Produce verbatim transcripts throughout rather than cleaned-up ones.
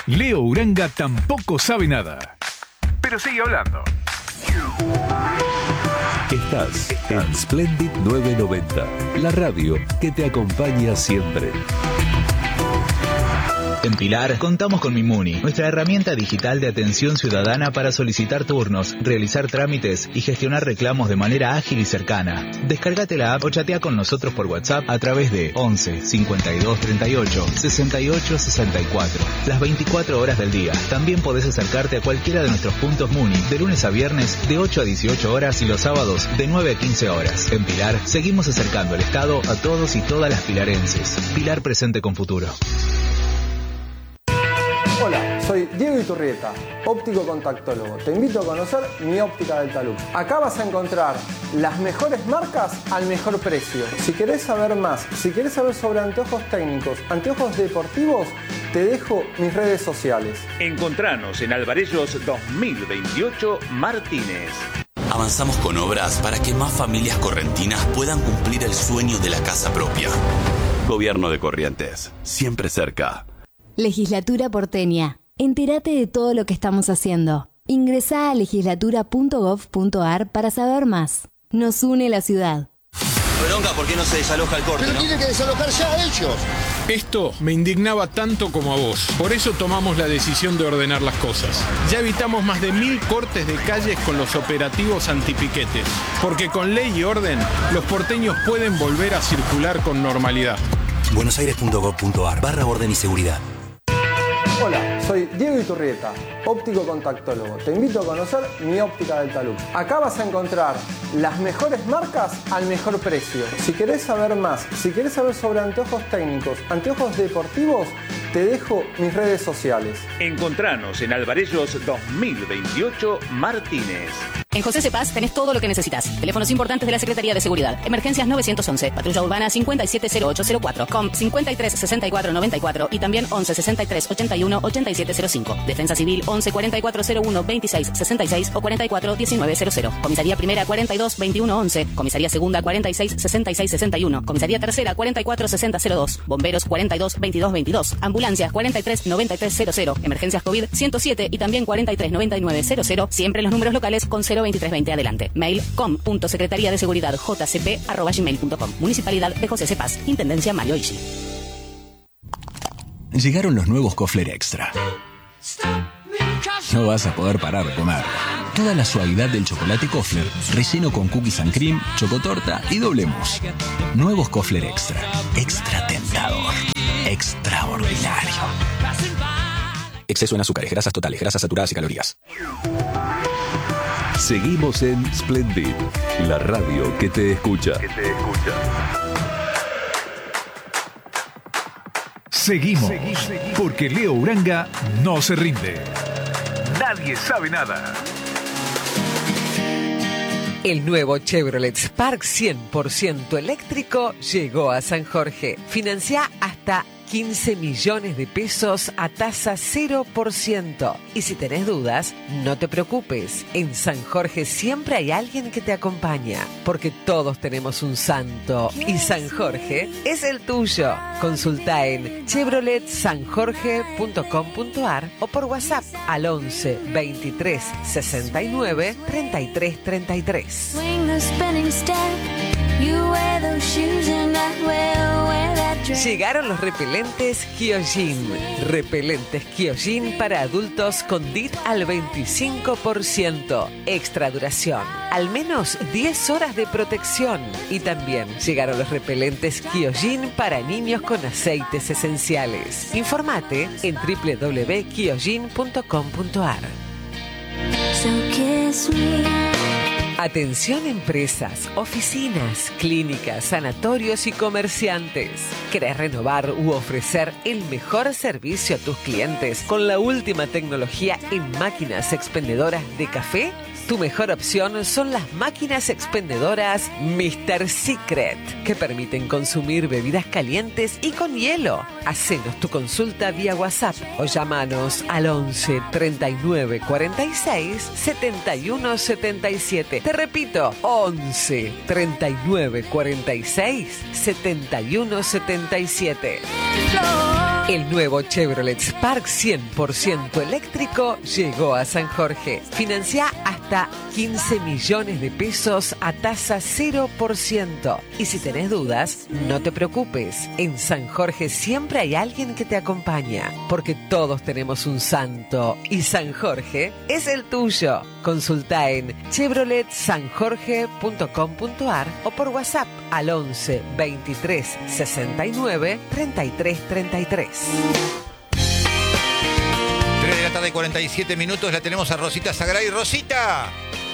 Leo Uranga tampoco sabe nada, pero sigue hablando. Estás en Splendid novecientos noventa, la radio que te acompaña siempre. En Pilar contamos con Mimuni, nuestra herramienta digital de atención ciudadana para solicitar turnos, realizar trámites y gestionar reclamos de manera ágil y cercana. Descárgate la app o chatea con nosotros por WhatsApp a través de once cincuenta y dos treinta y ocho sesenta y ocho sesenta y cuatro. Las veinticuatro horas del día. También podés acercarte a cualquiera de nuestros puntos Muni de lunes a viernes de ocho a dieciocho horas y los sábados de nueve a quince horas. En Pilar seguimos acercando el Estado a todos y todas las pilarenses. Pilar presente con futuro. Hola, soy Diego Iturrieta, óptico contactólogo. Te invito a conocer mi óptica del talud. Acá vas a encontrar las mejores marcas al mejor precio. Si querés saber más, si querés saber sobre anteojos técnicos, anteojos deportivos, te dejo mis redes sociales. Encontranos en Alvarellos dos mil veintiocho Martínez. Avanzamos con obras para que más familias correntinas puedan cumplir el sueño de la casa propia. Gobierno de Corrientes, siempre cerca. Legislatura porteña. Entérate de todo lo que estamos haciendo. Ingresá a legislatura punto gov punto ar para saber más. Nos une la ciudad. Bronca, ¿por qué no se desaloja el corte? Pero ¿no? tiene que desalojar ya ellos. Esto me indignaba tanto como a vos. Por eso tomamos la decisión de ordenar las cosas. Ya evitamos más de mil cortes de calles con los operativos antipiquetes. Porque con ley y orden, los porteños pueden volver a circular con normalidad. buenosaires punto gov punto ar barra orden y seguridad. Hola, soy Diego Iturrieta, óptico contactólogo. Te invito a conocer mi óptica del talud. Acá vas a encontrar las mejores marcas al mejor precio. Si querés saber más, si querés saber sobre anteojos técnicos, anteojos deportivos, te dejo mis redes sociales. Encontranos en Alvarellos dos mil veintiocho Martínez. En José Cepaz tenés todo lo que necesitas. Teléfonos importantes de la Secretaría de Seguridad. Emergencias nueve once. Patrulla Urbana cincuenta y siete cero ocho cero cuatro. Com cincuenta y tres sesenta y cuatro noventa y cuatro. Y también once sesenta y tres ochenta y uno ochenta y siete cero cinco. Defensa Civil once cuarenta y cuatro cero uno veintiséis sesenta y seis o cuarenta y cuatro diecinueve cero cero. Comisaría Primera cuarenta y dos veintiuno once. Comisaría Segunda cuarenta y seis sesenta y seis sesenta y uno. Comisaría Tercera cuarenta y cuatro sesenta cero dos. Bomberos cuarenta y dos veintidós veintidós. Ambulancias cuarenta y tres noventa y tres cero cero. Emergencias COVID ciento siete y también cuarenta y tres noventa y nueve cero cero. Siempre los números locales con cero veintitrés veinte adelante. Mail com punto secretaría de seguridad jcp arroba gmail punto com. Municipalidad de José Cepaz. Intendencia Mario Ishi. Llegaron los nuevos Kofler Extra. No vas a poder parar de comer. Toda la suavidad del chocolate Kofler, relleno con cookies and cream, chocotorta y doble mousse. Nuevos Kofler Extra. Extra tentador. Extraordinario. Exceso en azúcares, grasas totales, grasas saturadas y calorías. Seguimos en Splendid, la radio que te escucha. Que te escucha. Seguimos, porque Leo Uranga no se rinde. Nadie sabe nada. El nuevo Chevrolet Spark cien por ciento eléctrico llegó a San Jorge. Financia hasta quince millones de pesos a tasa cero por ciento. Y si tenés dudas, no te preocupes. En San Jorge siempre hay alguien que te acompaña, porque todos tenemos un santo y San Jorge es el tuyo. Consulta en chevrolet san jorge punto com punto ar o por WhatsApp al once veintitrés sesenta y nueve treinta y tres treinta y tres. Llegaron los repelentes Kyojin. Repelentes Kyojin para adultos con D I T al veinticinco por ciento. Extra duración. Al menos diez horas de protección. Y también llegaron los repelentes Kyojin para niños con aceites esenciales. Informate en doble u doble u doble u punto kyojin punto com punto ar. So kiss me. Atención empresas, oficinas, clínicas, sanatorios y comerciantes. ¿Querés renovar u ofrecer el mejor servicio a tus clientes con la última tecnología en máquinas expendedoras de café? Tu mejor opción son las máquinas expendedoras míster Secret, que permiten consumir bebidas calientes y con hielo. Hacenos tu consulta vía WhatsApp o llámanos al once treinta y nueve cuarenta y seis setenta y uno setenta y siete. Te repito, once treinta y nueve cuarenta y seis setenta y uno setenta y siete. El nuevo Chevrolet Spark cien por ciento eléctrico llegó a San Jorge. Financia hasta quince millones de pesos a tasa cero por ciento. Y si tenés dudas, no te preocupes. En San Jorge siempre hay alguien que te acompaña, porque todos tenemos un santo y San Jorge es el tuyo. Consulta en chevrolet san jorge punto com punto a r o por WhatsApp al once veintitrés sesenta y nueve treinta y tres treinta y tres. tres de la tarde, cuarenta y siete minutos. La tenemos a Rosita Sagray. Rosita.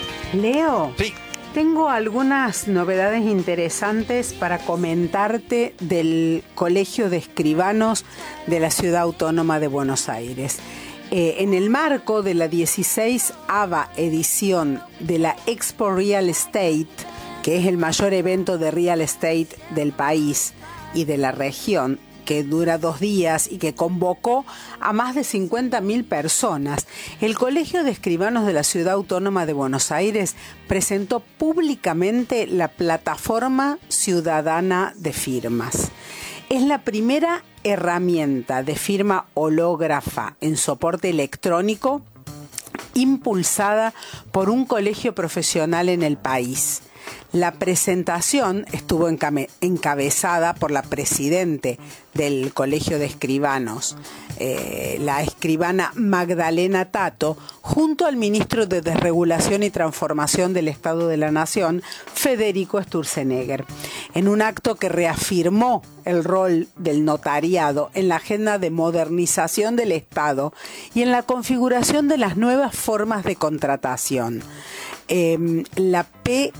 Leo. Sí. Tengo algunas novedades interesantes para comentarte del Colegio de Escribanos de la Ciudad Autónoma de Buenos Aires. Eh, en el marco de la dieciséisava edición de la Expo Real Estate, que es el mayor evento de real estate del país y de la región, que dura dos días y que convocó a más de cincuenta mil personas, el Colegio de Escribanos de la Ciudad Autónoma de Buenos Aires presentó públicamente la Plataforma Ciudadana de Firmas. Es la primera herramienta de firma hológrafa en soporte electrónico impulsada por un colegio profesional en el país. La presentación estuvo encabezada por la presidente del Colegio de Escribanos, eh, la escribana Magdalena Tato, junto al ministro de Desregulación y Transformación del Estado de la Nación, Federico Sturzenegger, en un acto que reafirmó el rol del notariado en la agenda de modernización del Estado y en la configuración de las nuevas formas de contratación. Eh, la P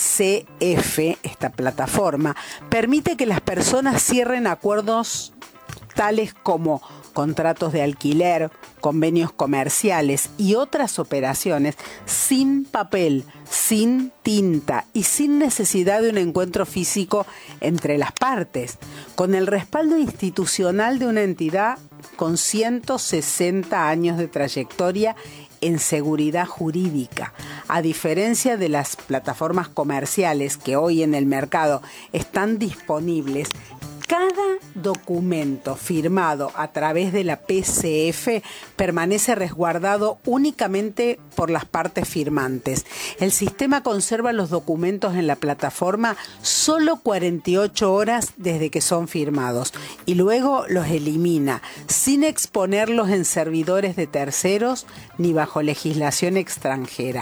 C F, esta plataforma, permite que las personas cierren acuerdos tales como contratos de alquiler, convenios comerciales y otras operaciones sin papel, sin tinta y sin necesidad de un encuentro físico entre las partes, con el respaldo institucional de una entidad con ciento sesenta años de trayectoria en seguridad jurídica. A diferencia de las plataformas comerciales que hoy en el mercado están disponibles, cada documento firmado a través de la P C F permanece resguardado únicamente por las partes firmantes. El sistema conserva los documentos en la plataforma solo cuarenta y ocho horas desde que son firmados y luego los elimina, sin exponerlos en servidores de terceros ni bajo legislación extranjera.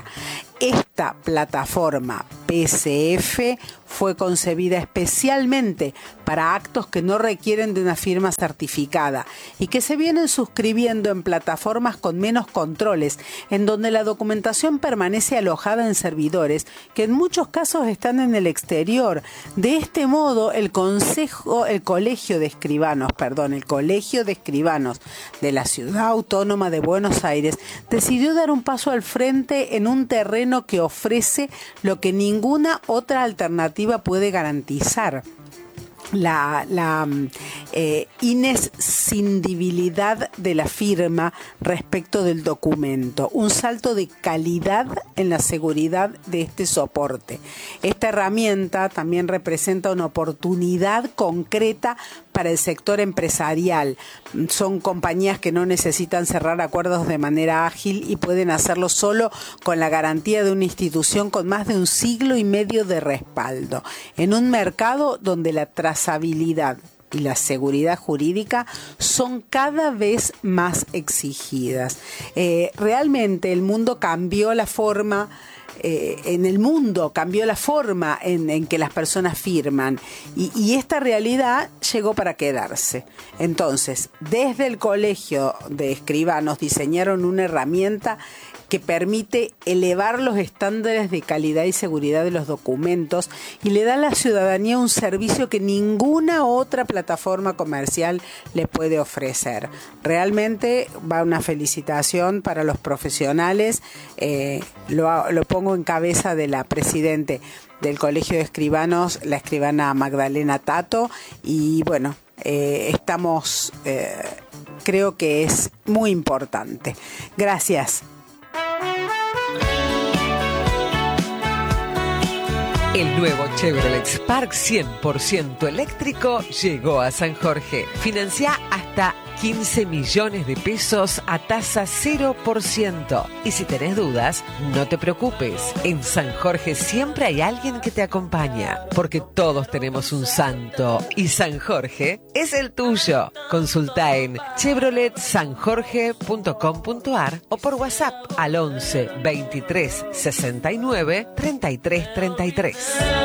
Esta plataforma P C F fue concebida especialmente para actos que no requieren de una firma certificada y que se vienen suscribiendo en plataformas con menos controles, en donde la documentación permanece alojada en servidores que en muchos casos están en el exterior. De este modo, el Consejo, el Colegio de Escribanos, perdón, el Colegio de Escribanos de la Ciudad Autónoma de Buenos Aires decidió dar un paso al frente en un terreno que ofrece lo que ninguna otra alternativa puede garantizar: la, la eh, inescindibilidad de la firma respecto del documento, un salto de calidad en la seguridad de este soporte. Esta herramienta también representa una oportunidad concreta para el sector empresarial. Son compañías que no necesitan cerrar acuerdos de manera ágil y pueden hacerlo solo con la garantía de una institución con más de un siglo y medio de respaldo, en un mercado donde la trazabilidad y la seguridad jurídica son cada vez más exigidas. Eh, realmente el mundo cambió la forma Eh, en el mundo cambió la forma en, en que las personas firman y, y esta realidad llegó para quedarse. Entonces, desde el Colegio de Escribanos diseñaron una herramienta que permite elevar los estándares de calidad y seguridad de los documentos y le da a la ciudadanía un servicio que ninguna otra plataforma comercial le puede ofrecer. Realmente va una felicitación para los profesionales, eh, lo, lo pongo en cabeza de la presidente del Colegio de Escribanos, la escribana Magdalena Tato, y bueno, eh, estamos, eh, creo que es muy importante. Gracias. El nuevo Chevrolet Spark cien por ciento eléctrico llegó a San Jorge. Financia hasta quince millones de pesos a tasa cero por ciento. Y si tenés dudas, no te preocupes. En San Jorge siempre hay alguien que te acompaña, porque todos tenemos un santo y San Jorge es el tuyo. Consulta en chevrolet san jorge punto com punto ar o por WhatsApp al once veintitrés sesenta y nueve treinta y tres treinta y tres.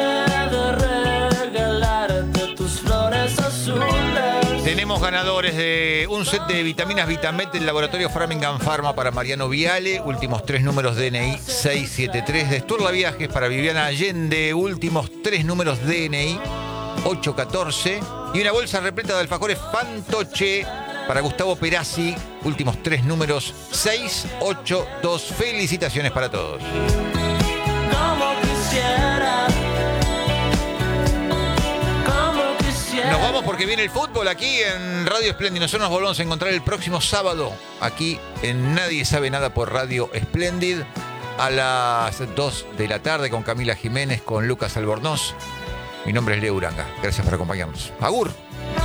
Tenemos ganadores de un set de vitaminas Vitamet del laboratorio Framingham Pharma para Mariano Viale, últimos tres números D N I seiscientos setenta y tres, de Sturla Viajes para Viviana Allende, últimos tres números D N I ochocientos catorce, y una bolsa repleta de alfajores Fantoche para Gustavo Perazzi, últimos tres números seiscientos ochenta y dos. Felicitaciones para todos. Nos vamos porque viene el fútbol aquí en Radio Splendid. Nosotros nos volvemos a encontrar el próximo sábado aquí en Nadie Sabe Nada por Radio Splendid a las dos de la tarde con Camila Jiménez, con Lucas Albornoz. Mi nombre es Leo Uranga. Gracias por acompañarnos. Agur.